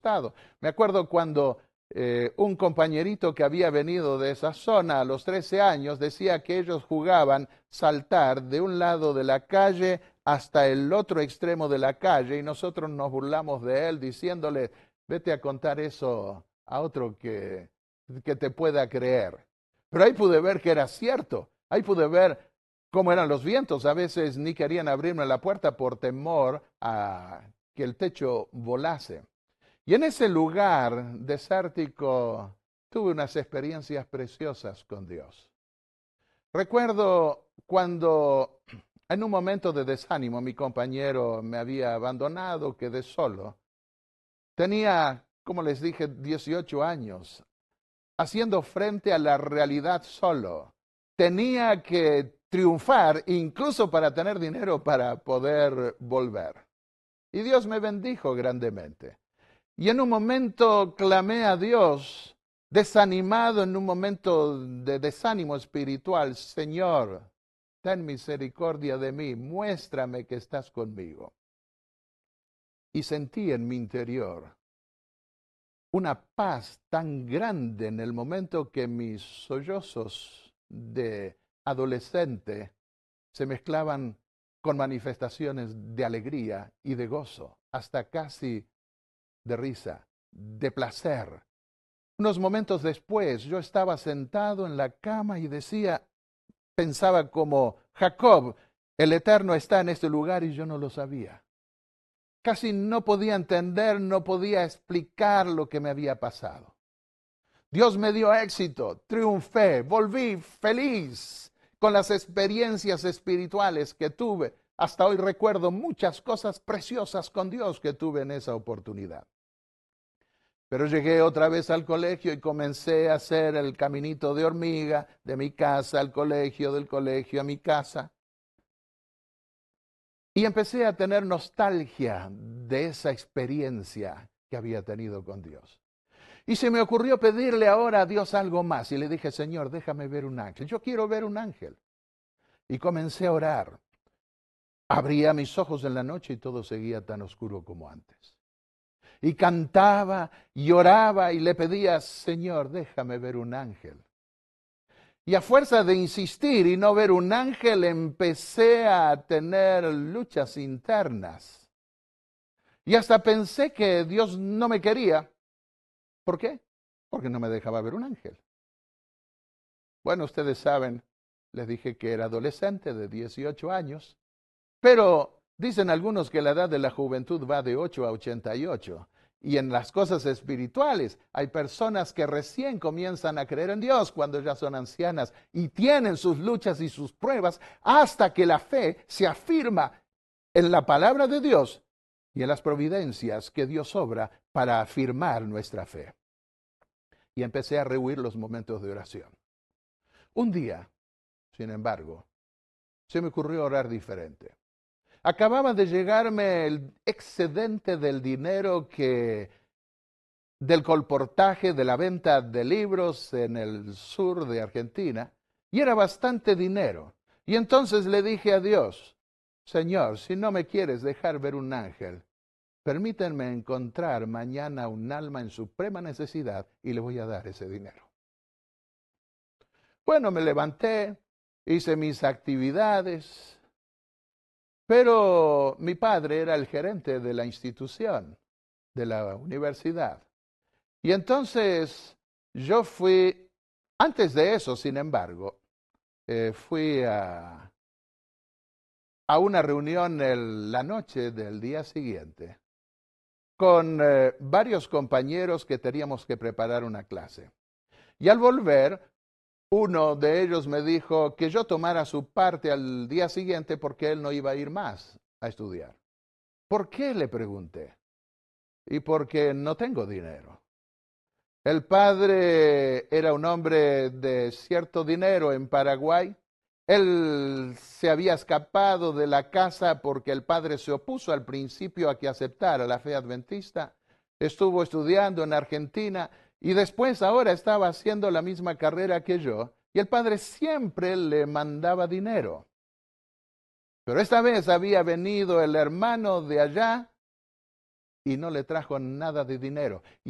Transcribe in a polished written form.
asustado. Me acuerdo cuando un compañerito que había venido de esa zona a los 13 años decía que ellos jugaban saltar de un lado de la calle hasta el otro extremo de la calle y nosotros nos burlamos de él diciéndole, vete a contar eso a otro que te pueda creer. Pero ahí pude ver que era cierto, ahí pude ver cómo eran los vientos. A veces ni querían abrirme la puerta por temor a que el techo volase. Y en ese lugar desértico tuve unas experiencias preciosas con Dios. Recuerdo cuando en un momento de desánimo mi compañero me había abandonado, quedé solo. Tenía, como les dije, 18 años, haciendo frente a la realidad solo. Tenía que triunfar incluso para tener dinero para poder volver. Y Dios me bendijo grandemente. Y en un momento clamé a Dios, desanimado en un momento de desánimo espiritual, Señor, ten misericordia de mí, muéstrame que estás conmigo. Y sentí en mi interior una paz tan grande en el momento que mis sollozos de adolescente se mezclaban con manifestaciones de alegría y de gozo, hasta casi de risa, de placer. Unos momentos después yo estaba sentado en la cama y decía, pensaba como Jacob, el Eterno está en este lugar y yo no lo sabía. Casi no podía entender, no podía explicar lo que me había pasado. Dios me dio éxito, triunfé, volví feliz con las experiencias espirituales que tuve. Hasta hoy recuerdo muchas cosas preciosas con Dios que tuve en esa oportunidad. Pero llegué otra vez al colegio y comencé a hacer el caminito de hormiga, de mi casa al colegio, del colegio a mi casa. Y empecé a tener nostalgia de esa experiencia que había tenido con Dios. Y se me ocurrió pedirle ahora a Dios algo más. Y le dije, Señor, déjame ver un ángel. Yo quiero ver un ángel. Y comencé a orar. Abría mis ojos en la noche y todo seguía tan oscuro como antes. Y cantaba, lloraba y le pedía, Señor, déjame ver un ángel. Y a fuerza de insistir y no ver un ángel, empecé a tener luchas internas. Y hasta pensé que Dios no me quería. ¿Por qué? Porque no me dejaba ver un ángel. Bueno, ustedes saben, les dije que era adolescente de 18 años, pero dicen algunos que la edad de la juventud va de 8 a 88. Y en las cosas espirituales hay personas que recién comienzan a creer en Dios cuando ya son ancianas y tienen sus luchas y sus pruebas hasta que la fe se afirma en la palabra de Dios y en las providencias que Dios obra para afirmar nuestra fe. Y empecé a rehuir los momentos de oración. Un día, sin embargo, se me ocurrió orar diferente. Acababa de llegarme el excedente del dinero del colportaje de la venta de libros en el sur de Argentina, y era bastante dinero. Y entonces le dije a Dios, Señor, si no me quieres dejar ver un ángel, permítanme encontrar mañana un alma en suprema necesidad y le voy a dar ese dinero. Bueno, me levanté, hice mis actividades, pero mi padre era el gerente de la institución, de la universidad. Y entonces yo fui, antes de eso, sin embargo, fui a una reunión la noche del día siguiente con varios compañeros que teníamos que preparar una clase. Y al volver, uno de ellos me dijo que yo tomara su parte al día siguiente porque él no iba a ir más a estudiar. ¿Por qué? Le pregunté. Y porque no tengo dinero. El padre era un hombre de cierto dinero en Paraguay. Él se había escapado de la casa porque el padre se opuso al principio a que aceptara la fe adventista. Estuvo estudiando en Argentina y después ahora estaba haciendo la misma carrera que yo. Y el padre siempre le mandaba dinero. Pero esta vez había venido el hermano de allá y no le trajo nada de dinero.